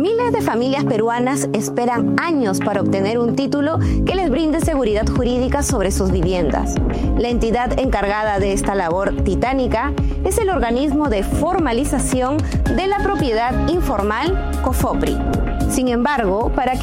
Miles de familias peruanas esperan años para obtener un título que les brinde seguridad jurídica sobre sus viviendas. La entidad encargada de esta labor titánica es el organismo de formalización de la propiedad informal, COFOPRI. Sin embargo, para que